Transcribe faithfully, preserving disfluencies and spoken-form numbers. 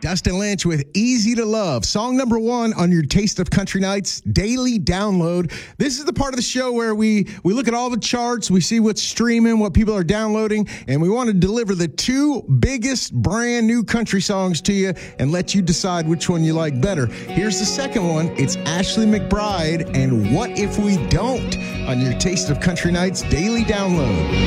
Dustin Lynch with Easy to Love, song number one on your Taste of Country Nights daily download. This is the part of the show where we, we look at all the charts, we see what's streaming, what people are downloading, and we want to deliver the two biggest brand new country songs to you and let you decide which one you like better. Here's the second one. It's Ashley McBryde and What If We Don't on your Taste of Country Nights daily download.